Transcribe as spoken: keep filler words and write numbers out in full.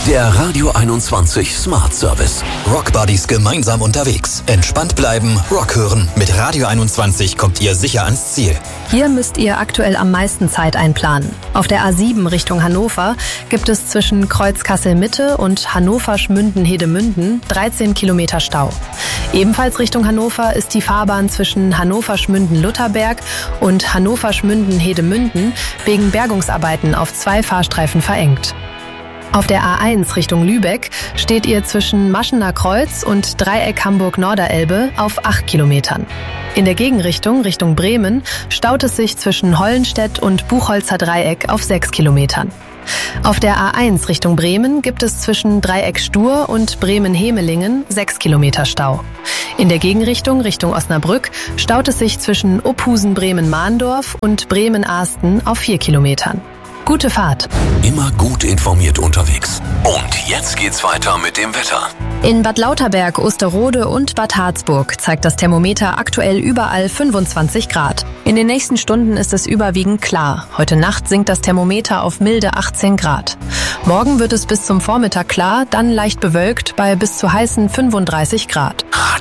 Der Radio einundzwanzig Smart Service. Rock Buddies gemeinsam unterwegs. Entspannt bleiben, Rock hören. Mit Radio einundzwanzig kommt ihr sicher ans Ziel. Hier müsst ihr aktuell am meisten Zeit einplanen. Auf der A sieben Richtung Hannover gibt es zwischen Kreuz Kassel-Mitte und Hannover-Schmünden-Hedemünden dreizehn Kilometer Stau. Ebenfalls Richtung Hannover ist die Fahrbahn zwischen Hannover-Schmünden-Lutherberg und Hannover-Schmünden-Hedemünden wegen Bergungsarbeiten auf zwei Fahrstreifen verengt. Auf der A eins Richtung Lübeck steht ihr zwischen Maschener Kreuz und Dreieck Hamburg-Norderelbe auf acht Kilometern. In der Gegenrichtung, Richtung Bremen, staut es sich zwischen Hollenstedt und Buchholzer Dreieck auf sechs Kilometern. Auf der A eins Richtung Bremen gibt es zwischen Dreieck Stur und Bremen-Hemelingen sechs Kilometer Stau. In der Gegenrichtung, Richtung Osnabrück, staut es sich zwischen Uphusen-Bremen-Mahndorf und Bremen-Ahsten auf vier Kilometern. Gute Fahrt. Immer gut informiert unterwegs. Und jetzt geht's weiter mit dem Wetter. In Bad Lauterberg, Osterode und Bad Harzburg zeigt das Thermometer aktuell überall fünfundzwanzig Grad. In den nächsten Stunden ist es überwiegend klar. Heute Nacht sinkt das Thermometer auf milde achtzehn Grad. Morgen wird es bis zum Vormittag klar, dann leicht bewölkt bei bis zu heißen fünfunddreißig Grad.